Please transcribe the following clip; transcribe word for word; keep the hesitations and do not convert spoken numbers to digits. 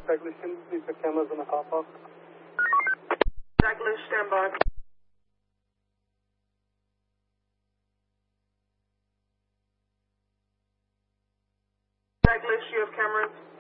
Douglas, can you please check cameras in the car park? Douglas, stand by. Douglas, you have cameras?